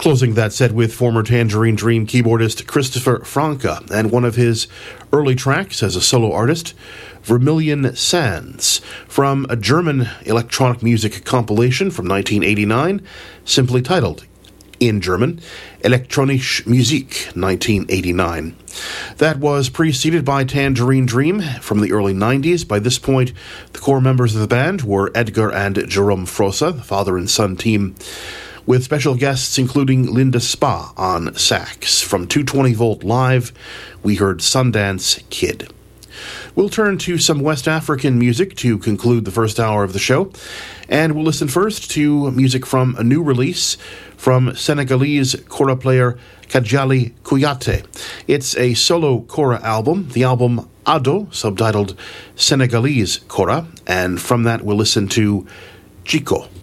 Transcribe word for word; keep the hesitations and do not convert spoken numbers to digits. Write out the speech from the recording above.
Closing that set with former Tangerine Dream keyboardist Christopher Franke and one of his early tracks as a solo artist, Vermilion Sands, from a German electronic music compilation from nineteen eighty-nine, simply titled, in German, Elektronische Musik, nineteen eighty-nine. That was preceded by Tangerine Dream from the early nineties. By this point, the core members of the band were Edgar and Jerome Froese, the father and son team, with special guests including Linda Spa on sax. From two twenty volt Live, we heard Sundance Kid. We'll turn to some West African music to conclude the first hour of the show, and we'll listen first to music from a new release from Senegalese kora player Kajali Kouyaté. It's a solo kora album, the album Ado, subtitled Senegalese Kora, and from that we'll listen to Chico.